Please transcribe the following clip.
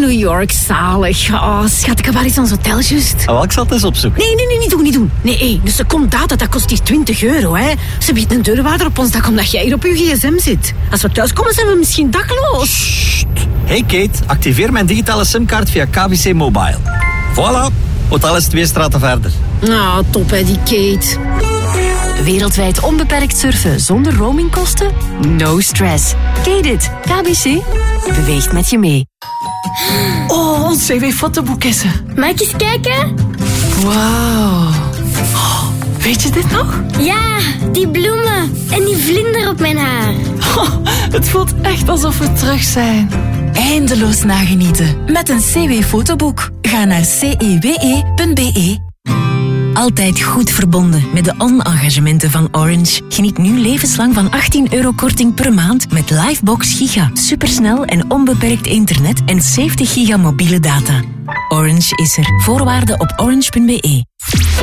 New York, zalig. Oh, schat, waar is ons hotel juist? Wel, ik zal het eens opzoeken. Nee, niet doen. Nee, een secondaat, dat kost hier €20, hè. Ze biedt een deurwaarder op ons dak omdat jij hier op je gsm zit. Als we thuiskomen, zijn we misschien dakloos. Sst. Hey Kate, activeer mijn digitale simkaart via KBC Mobile. Voilà, hotel is 2 straten verder. Ah, top hè, die Kate. Wereldwijd onbeperkt surfen zonder roamingkosten? No stress. Kate it. KBC beweegt met je mee. Oh, ons cv-fotoboek is er. Mag ik eens kijken? Wauw. Oh, weet je dit nog? Ja, die bloemen en die vlinder op mijn haar. Oh, het voelt echt alsof we terug zijn. Eindeloos nagenieten met een CW-fotoboek. Ga naar cewe.be. Altijd goed verbonden met de on-engagementen van Orange. Geniet nu levenslang van €18 korting per maand met Livebox Giga. Supersnel en onbeperkt internet en 70 giga mobiele data. Orange is er. Voorwaarden op orange.be.